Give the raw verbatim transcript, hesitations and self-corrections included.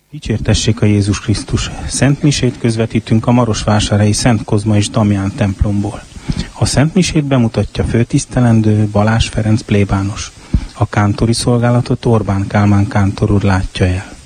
Dicsértessék a Jézus Krisztus! Szent misét közvetítünk a marosvásárhelyi Szent Kozma és Damján templomból. A Szent misét bemutatja főtisztelendő Balázs Ferenc plébános. A kántori szolgálatot Orbán Kálmán kántor úr látja el.